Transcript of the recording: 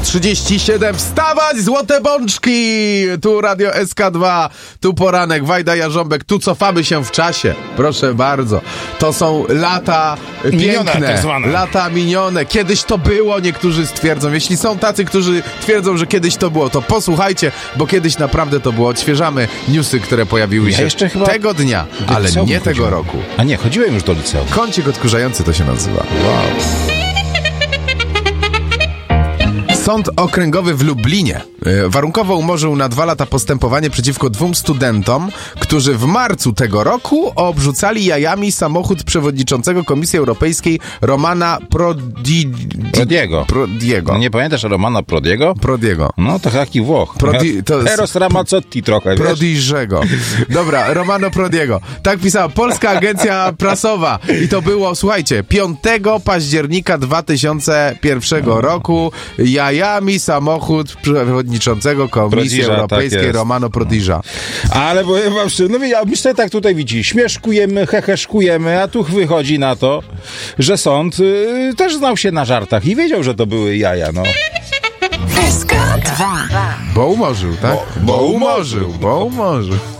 6:37. Wstawać, złote bączki! Tu Radio SK2, tu poranek, Wajda Jarząbek, tu cofamy się w czasie. Proszę bardzo. To są lata minione, piękne, tak zwane. lata minione. Kiedyś to było, niektórzy stwierdzą. Jeśli są tacy, którzy twierdzą, że kiedyś to było, to posłuchajcie, bo kiedyś naprawdę to było. Odświeżamy newsy, które pojawiły się jeszcze chyba tego dnia, ale nie tego roku. A nie, chodziłem już do liceum. Kącik odkurzający to się nazywa. Wow. Sąd Okręgowy w Lublinie warunkowo umorzył na 2 lata postępowanie przeciwko 2 studentom, którzy w marcu tego roku obrzucali jajami samochód przewodniczącego Komisji Europejskiej Romana Prodiego. No nie pamiętasz Romana Prodiego? Prodiego. No to taki Włoch. To jest Eros Ramazzotti trochę, wiesz? Prodiżego. Dobra, Romano Prodiego. Tak pisała Polska Agencja Prasowa. I to było, słuchajcie, 5 października 2001 roku jajami samochód przewodniczącego Komisji Prodiża, Europejskiej tak Romano Prodiża. Ale powiem wam szczerze, no ja myślę tak tutaj widzi, śmieszkujemy, heheszkujemy, a tu wychodzi na to, że sąd też znał się na żartach i wiedział, że to były jaja, no. SK2. Bo umorzył, tak? Bo umorzył.